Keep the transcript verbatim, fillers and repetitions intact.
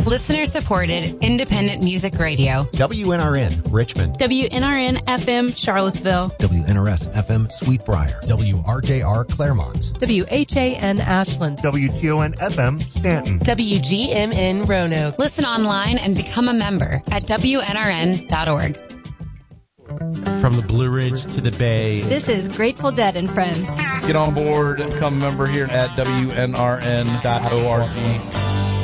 Listener-supported, independent music radio. W N R N, Richmond. W N R N F M, Charlottesville. W N R S F M, Sweet Briar. W R J R, Claremont. W H A N, Ashland. W T O N F M, Stanton. W G M N, Roanoke. Listen online and become a member at W N R N dot org. From the Blue Ridge to the Bay. This is Grateful Dead and Friends. Get on board and become a member here at W N R N dot org.